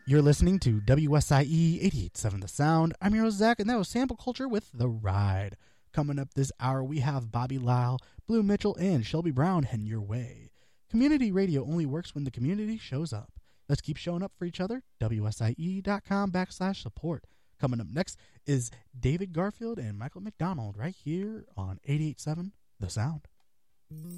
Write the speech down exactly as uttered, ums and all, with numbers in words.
You're listening to W S I E eighty-eight point seven The Sound. I'm your host, Zach, and that was Sample Culture with The Ride. Coming up this hour, we have Bobby Lyle, Blue Mitchell, and Shelby Brown heading your way. Community radio only works when the community shows up. Let's keep showing up for each other. W S I E dot com backslash support. Coming up next is David Garfield and Michael McDonald right here on eighty-eight point seven The Sound.